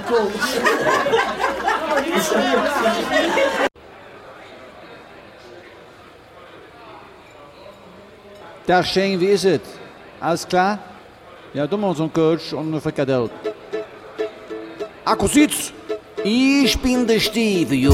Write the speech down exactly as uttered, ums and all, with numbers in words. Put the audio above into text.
Coach. Tag Shane, wie ist es? Alles klar? Ja, du machst einen Coach und eine Frikadelle. Akku sitz! Ich bin der Steve,